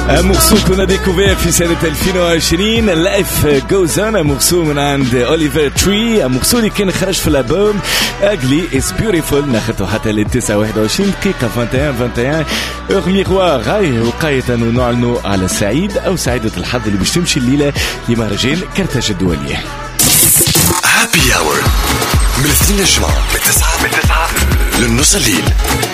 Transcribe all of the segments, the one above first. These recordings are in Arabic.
morceau qu'on a découvert في سنة 2020 Life Goes On, un morceau من عند Oliver Tree, un morceau اللي كان خرج في الألبوم Ugly is Beautiful. ناخده حتى ل 29 دقيقة 21 اور ميغوار. هاي وقاية انه نعلنوا على سعيد او سعيدة الحظ اللي باش تمشي الليلة لمهرجان كرتاج الدولي. هابي اور من الاثنين للجمعة من 9 للنص الليل.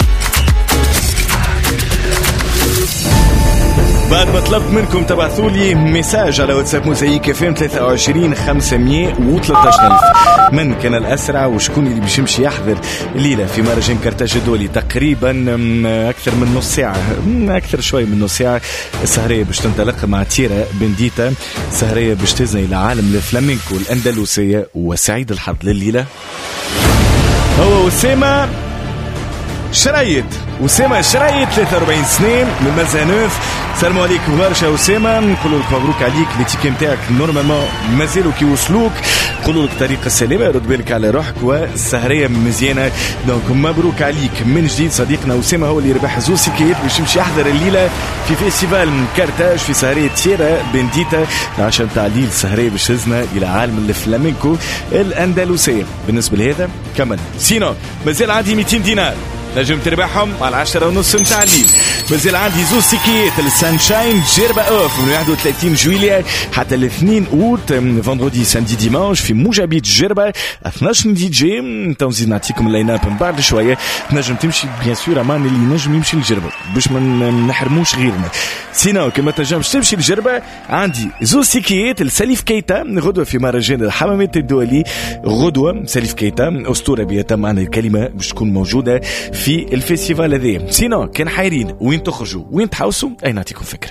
بعد ما طلبت منكم تبعثوا لي ميساج على واتساب موزايك FM 23 513 من كان الأسرع وشكون اللي باش يمشي يحضر الليلة في مهرجان كرتاج الدولي. تقريبا أكثر من نص ساعة، أكثر شوي من نص ساعة. السهرية باش تنطلق مع تيرا بنديتا، سهرية باش تزني لعالم الفلامينكو الأندلسية. وسعيد الحظ لليلة هو أسامة شرايط 43 سنين من مازانوف. السلام عليكم برشا أسامة، نقولوا لك مبروك عليك. الاتيكي نتاعك نورمالمون مازالوا كي وصلوك، نقولوا لك طريق السلامة، رد بالك على روحك والسهرية مزيانة. دونك مبروك عليك من جديد. صديقنا أسامة هو اللي ربح زوز سيكيات باش يمشي يحضر الليلة في فيستيفال كارتاج في سهرية تيرا بنديتا عشان تعليل سهرية باش تهزنا إلى عالم الفلامينكو الأندلسية. بالنسبة لهذا كمل سينو مازال عندي 200 دينار نجم تربحهم على 10:30 متاع الليل. مازال عندي زوز سيكيات السانشاين جيربا اوف من 31 جويلية حتى ل 2 اوت فندردي ساندي ديمانش في موجبيت جيربا 12 دي جي. نزيد نعطيكم اللاين اب من بعد شويه. تنجم تمشي بيان سور امان اللي نجم يمشي لجربا باش ما نحرموش غيرنا. سينو كما تنجمش تمشي لجربا عندي زوز سيكيات السليف كيتا غدوه في مهرجان الحمامات الدولي. غدوه سليف كيتا اسطوره بيتم معنى الكلمه باش تكون موجوده في الفيستيفال هذا. سينو كان حايرين وين تخرجوا وين تحوسوا اي نعطيكم فكره.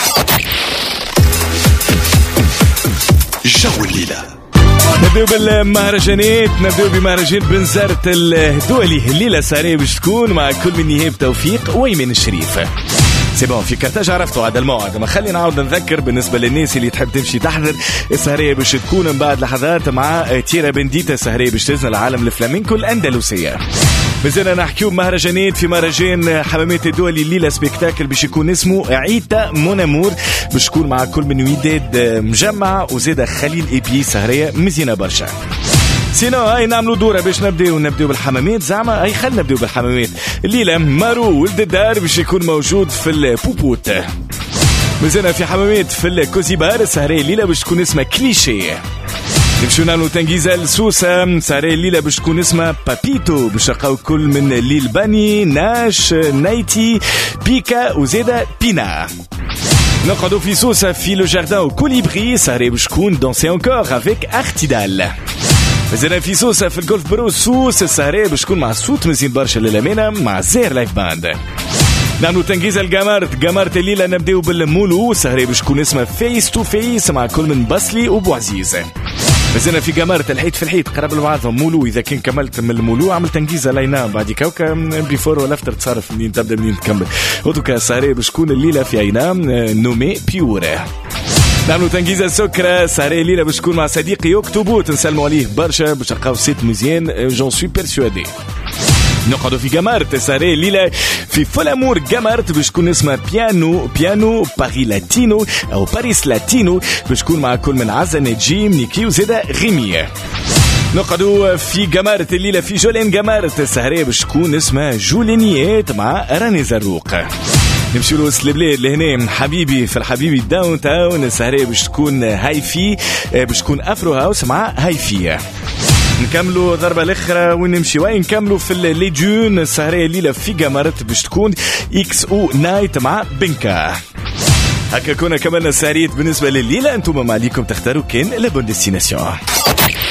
جو الليله نبدأ بالمهرجانات، نبدأ بمهرجان بنزرت الدولي. الليلة سهرية باش تكون مع كل من نهيب توفيق ويمن الشريف. سيبون في كرتاج عرفتوا هذا الموعد، ما خلينا نعاود نذكر بالنسبة للناس اللي تحب تمشي تحضر السهرية باش تكون من بعد لحظات مع تيرا بنديتا. سهرية باش تزن العالم الفلامينكو الأندلسية. مازلنا نحكيو مهرجانات في مهرجان حمامات الدولي. الليلة سبيكتاكل باش يكون اسمه عيتا مونامور باش تكون مع كل من وداد مجمع وزيد خليل إيبي. سهرية مزينة برشا. سينو هاي نعملوا دورة باش نبداو بالحمامات. زعما هاي خلنا نبداو بالحمامات. الليلة مارو ولد الدار باش يكون موجود في البوبوت. مازلنا في حمامات في الكوزيبار. السهرية الليلة باش تكون اسمها كليشي. نمشيو نعملوا تنجيزة لسوسة. سهرية الليلة باش تكون اسمها بابيتو باش نلقاو كل من ليل باني ناش نايتي بيكا وزيدا بينا. نقعدوا في سوسة في لو جاردان وكوليبري. سهرية باش تكون دانسي انكور افيك ارتيدال. مازال في سوسة في الجولف برو سوس. السهرية باش تكون مع صوت مزيان برشا للأمانة مع زير لايف باند. نعملوا تنجيزة الجامارت الليلة نبداو بالمولو. سهرية باش تكون اسمها فيس تو فيس مع كل من بصلي وبوعزيز. مازلنا في جامارة الحيط في الحيط قرب لبعضهم مولو. إذا كان كملت من المولو عمل تنجيزة لاينا بعد كوكا بيفور ولا افتر تصرف منين تبدأ منين تكمل. ودوكا السهرية باش تكون الليلة في عينا نومي بيورة. نعملوا تنجيزة سكرة. سهرية الليلة باش تكون مع صديقي يوكتوبوت نسلموا عليه برشا باش نلقاو سيت مزيان جون سوي بيرسوادي. نقعدوا في جامارت. سهرية الليلة في فولامور جامارت باش تكون اسمها بيانو باري لاتينو أو باريس لاتينو باش تكون مع كل من عزة نجيم نيكي وزيدا غيمية. نقعدوا في جامارت الليلة في جولين جامارت. السهرية باش تكون اسمها جولينيات مع راني زروق. نمشي له وسط البلاد لهنا حبيبي في الحبيبي داون تاون. السهرية باش تكون هايفي باش تكون أفرو هاوس مع هايفية. نكملوا ضربة الأخرى ونمشي وين نكملوا في الليجون. السهرية الليلة في جامارت باش تكون إكس أو نايت مع بنكا. هكا كنا كملنا السهريات بالنسبة لليلة. أنتم ما عليكم تختاروا كان لابون ديستيناسيون.